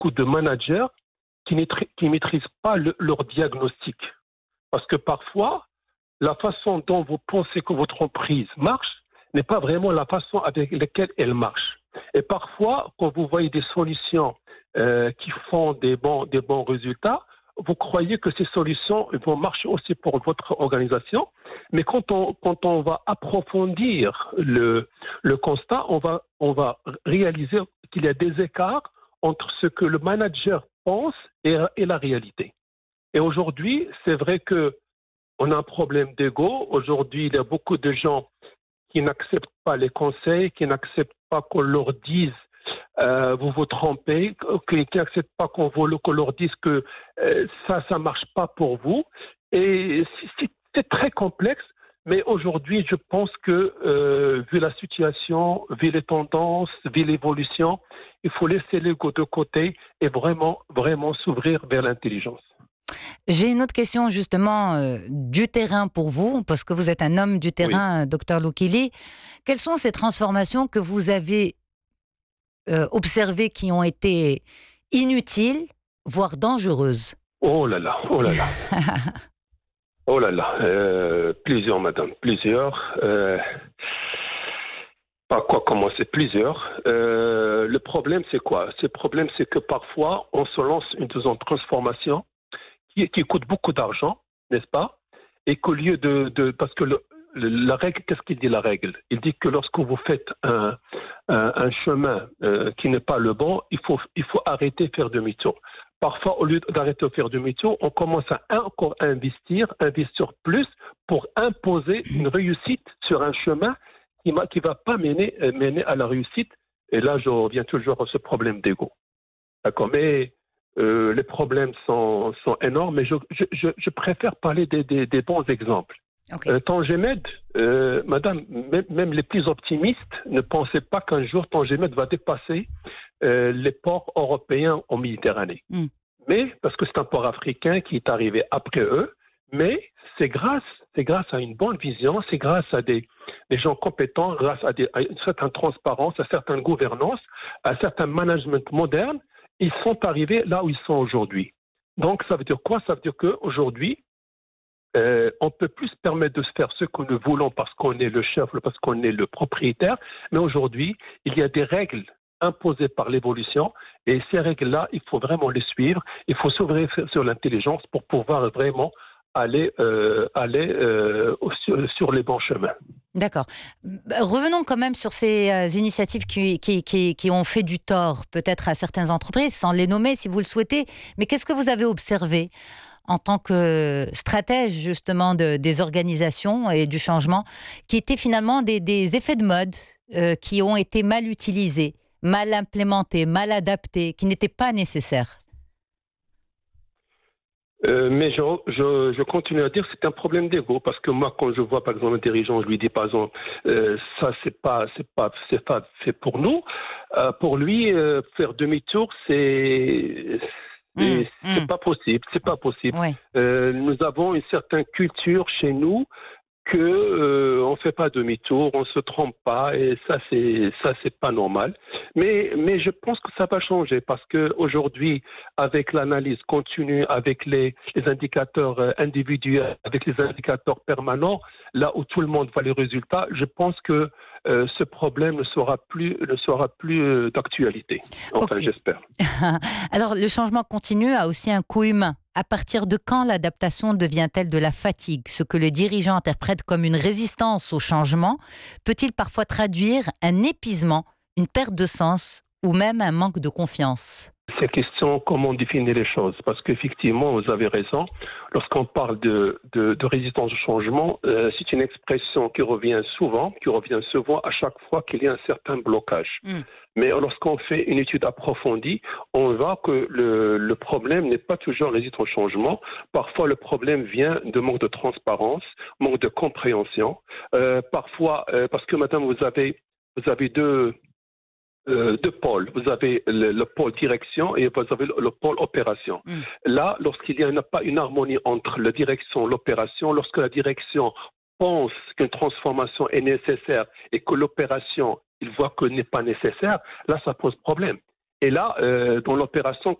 beaucoup de managers qui ne maîtrisent pas leur diagnostic. Parce que parfois, la façon dont vous pensez que votre entreprise marche n'est pas vraiment la façon avec laquelle elle marche. Et parfois, quand vous voyez des solutions qui font des bons résultats, vous croyez que ces solutions vont marcher aussi pour votre organisation. Mais quand on va approfondir le constat, on va réaliser qu'il y a des écarts entre ce que le manager pense et la réalité. Et aujourd'hui, c'est vrai qu'on a un problème d'ego. Aujourd'hui, il y a beaucoup de gens qui n'acceptent pas les conseils, qui n'acceptent pas qu'on leur dise vous vous trompez, qui n'acceptent pas qu'on leur dise que ça marche pas pour vous. Et c'est très complexe, mais aujourd'hui, je pense que vu la situation, vu les tendances, vu l'évolution, il faut laisser l'ego de côté et vraiment s'ouvrir vers l'intelligence. J'ai une autre question justement du terrain pour vous, parce que vous êtes un homme du terrain, oui. Dr Loukili. Quelles sont ces transformations que vous avez observées qui ont été inutiles, voire dangereuses? Oh là là, oh là là. Oh là là, plusieurs madame, plusieurs. Par quoi commencer? Plusieurs. Le problème c'est quoi? Le problème c'est que parfois on se lance une transformation qui coûte beaucoup d'argent, n'est-ce pas? Et qu'au lieu parce que la règle, qu'est-ce qu'il dit la règle? Il dit que lorsque vous faites un chemin qui n'est pas le bon, il faut arrêter de faire demi-tour. Parfois, au lieu d'arrêter de faire demi-tour, on commence à encore investir plus pour imposer une réussite sur un chemin qui va pas mener à la réussite. Et là, je reviens toujours à ce problème d'ego. D'accord? Mais les problèmes sont énormes, mais je préfère parler des bons exemples. Okay. Tangemed, madame, même les plus optimistes ne pensaient pas qu'un jour Tangemed va dépasser les ports européens en Méditerranée. Mais, parce que c'est un port africain qui est arrivé après eux, mais c'est grâce à une bonne vision, c'est grâce à des gens compétents, grâce à une certaine transparence, à certaine gouvernance, à un certain management moderne, ils sont arrivés là où ils sont aujourd'hui. Donc, ça veut dire quoi? Ça veut dire qu'aujourd'hui, on peut plus se permettre de se faire ce que nous voulons parce qu'on est le chef, parce qu'on est le propriétaire. Mais aujourd'hui, il y a des règles imposées par l'évolution. Et ces règles-là, il faut vraiment les suivre. Il faut s'ouvrir sur l'intelligence pour pouvoir vraiment aller sur les bons chemins. D'accord. Revenons quand même sur ces initiatives qui ont fait du tort, peut-être à certaines entreprises, sans les nommer si vous le souhaitez. Mais qu'est-ce que vous avez observé en tant que stratège justement des organisations et du changement, qui étaient finalement des effets de mode qui ont été mal utilisés, mal implémentés, mal adaptés, qui n'étaient pas nécessaires? Mais je continue à dire que c'est un problème d'ego, parce que moi, quand je vois par exemple un dirigeant, je lui dis par exemple ça c'est pas fait pour nous. Pour lui, faire demi-tour, c'est pas possible. C'est pas possible. Oui. Nous avons une certaine culture chez nous que on fait pas demi-tour, on se trompe pas, et ça c'est pas normal. Mais je pense que ça va changer, parce que aujourd'hui, avec l'analyse continue, avec les indicateurs individuels, avec les indicateurs permanents, là où tout le monde voit les résultats, je pense que ce problème ne sera plus d'actualité. Enfin, okay. J'espère. Alors, le changement continu a aussi un coût humain. À partir de quand l'adaptation devient-elle de la fatigue? Ce que le dirigeant interprète comme une résistance au changement peut-il parfois traduire un épuisement, une perte de sens ou même un manque de confiance? C'est question comment définir les choses, parce qu'effectivement, vous avez raison. Lorsqu'on parle de résistance au changement, c'est une expression qui revient souvent à chaque fois qu'il y a un certain blocage. Mais lorsqu'on fait une étude approfondie, on voit que le problème n'est pas toujours résistant au changement. Parfois, le problème vient de manque de transparence, manque de compréhension. Parfois, parce que madame, vous avez deux pôles. Vous avez le pôle direction et vous avez le pôle opération. Là, lorsqu'il n'y a pas une harmonie entre la direction et l'opération, lorsque la direction pense qu'une transformation est nécessaire et que l'opération, il voit qu'elle n'est pas nécessaire, là, ça pose problème. Et là, dans l'opération